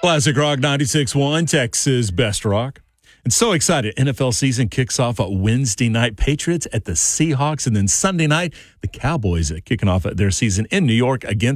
Classic Rock 96.1, Texas Best Rock. And so excited. NFL season kicks off Wednesday night. Patriots at the Seahawks. And then Sunday night, the Cowboys kicking off their season in New York against